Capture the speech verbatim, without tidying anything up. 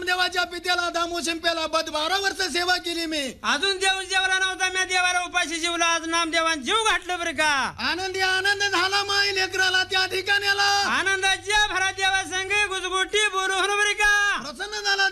नामदेवाच्या पित्याला दामू शिंपेला बद बारा वर्ष सेवा केली मी. अजून देव जेवला नव्हता मी देवाला उपाशी जीवला आज नामदेवान जीव घातलं बरं का. आनंदी आनंद झाला माई लेकराला त्या ठिकाणी